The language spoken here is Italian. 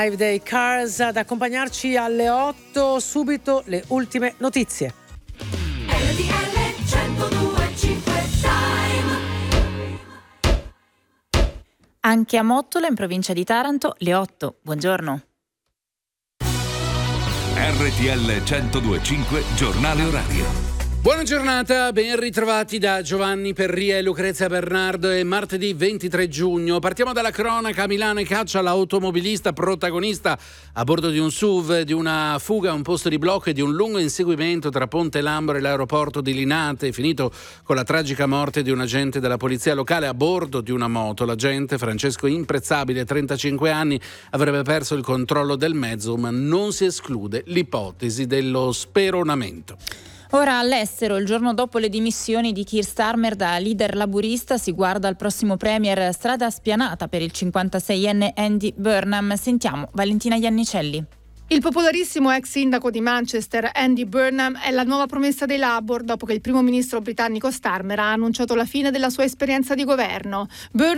Live Day Cars ad accompagnarci alle 8, subito le ultime notizie. Anche a Mottola, in provincia di Taranto, le 8. Buongiorno. RTL 102.5, giornale orario. Buona giornata, ben ritrovati da Giovanni Perria e Lucrezia Bernardo. È martedì 23 giugno. Partiamo dalla cronaca. A Milano e caccia l'automobilista protagonista a bordo di un SUV, di una fuga a un posto di blocco e di un lungo inseguimento tra Ponte Lambro e l'aeroporto di Linate, finito con la tragica morte di un agente della polizia locale a bordo di una moto. L'agente, Francesco Imprezzabile, 35 anni, avrebbe perso il controllo del mezzo, ma non si esclude l'ipotesi dello speronamento. Ora all'estero, il giorno dopo le dimissioni di Keir Starmer da leader laburista, si guarda al prossimo premier, strada spianata per il 56enne Andy Burnham. Sentiamo Valentina Iannicelli. Il popolarissimo ex sindaco di Manchester, Andy Burnham, è la nuova promessa dei Labour dopo che il primo ministro britannico Starmer ha annunciato la fine della sua esperienza di governo.